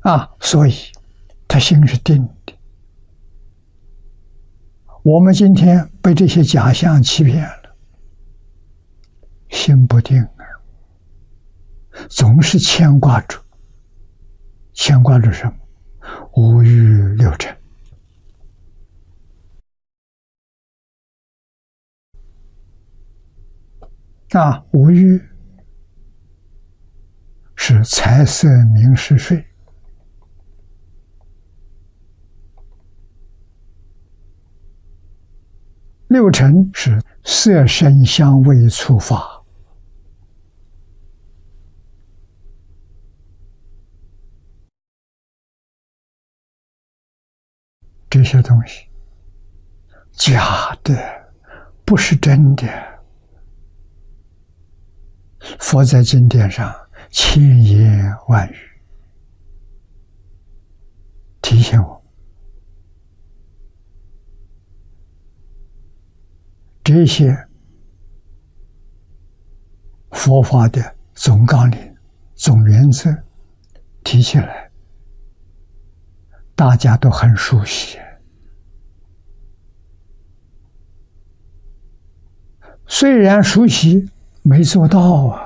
所以他心是定的。我们今天被这些假象欺骗了，心不定啊，总是牵挂着什么？五欲六尘。五欲是财色名食睡，六尘是色声香味触法。这些东西假的，不是真的。佛在经典上千言万语提醒我，这些佛法的总纲领、总原则提起来，大家都很熟悉。虽然熟悉，没做到啊，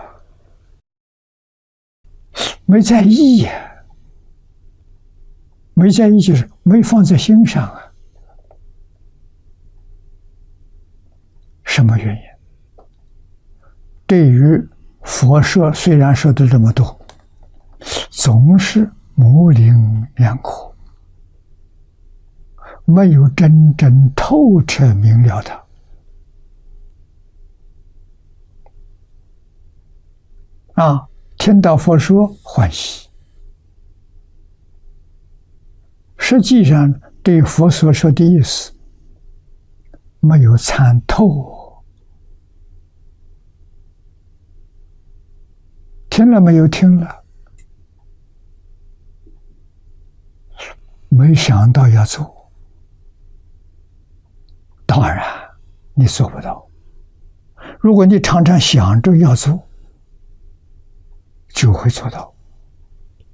没在意呀，没在意就是没放在心上啊。什么原因？对于佛说，虽然说的这么多，总是模棱两可，没有真正透彻明了的。听到佛说欢喜，实际上对佛所说的意思没有参透，听了没有听了，没想到要做，当然你做不到。如果你常常想着要做，就会做到。